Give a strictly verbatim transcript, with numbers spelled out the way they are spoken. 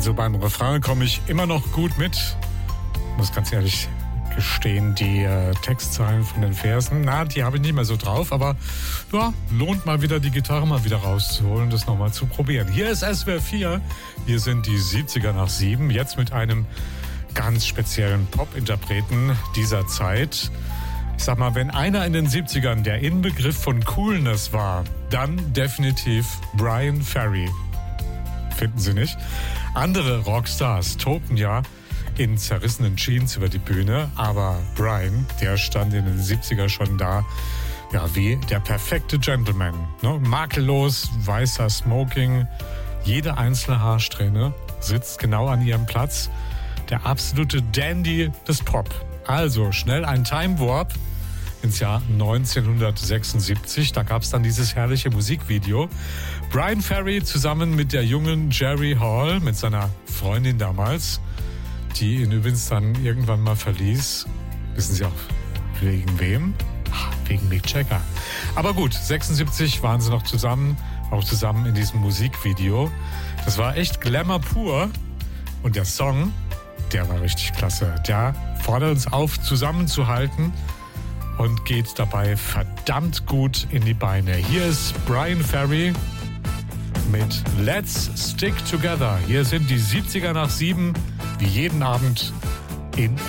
Also beim Refrain komme ich immer noch gut mit. Muss ganz ehrlich gestehen, die äh, Textzeilen von den Versen, na, die habe ich nicht mehr so drauf, aber ja, lohnt mal wieder die Gitarre mal wieder rauszuholen, das nochmal zu probieren. Hier ist S W R vier, hier sind die siebziger nach sieben, jetzt mit einem ganz speziellen Pop-Interpreten dieser Zeit. Ich sag mal, wenn einer in den siebzigern der Inbegriff von Coolness war, dann definitiv Bryan Ferry. Finden Sie nicht? Andere Rockstars tobten ja in zerrissenen Jeans über die Bühne, aber Bryan, der stand in den siebzigern schon da, ja, wie der perfekte Gentleman. Ne? Makellos, weißer Smoking, jede einzelne Haarsträhne sitzt genau an ihrem Platz. Der absolute Dandy des Pop. Also schnell ein Time Warp ins Jahr neunzehnhundertsechsundsiebzig. Da gab es dann dieses herrliche Musikvideo. Bryan Ferry zusammen mit der jungen Jerry Hall, mit seiner Freundin damals, die ihn übrigens dann irgendwann mal verließ. Wissen Sie auch wegen wem? Ach, wegen Mick Jagger. Aber gut, sechsundsiebzig waren sie noch zusammen, auch zusammen in diesem Musikvideo. Das war echt Glamour pur. Und der Song, der war richtig klasse. Der fordert uns auf, zusammenzuhalten und geht dabei verdammt gut in die Beine. Hier ist Bryan Ferry mit Let's Stick Together. Hier sind die siebziger nach sieben, wie jeden Abend in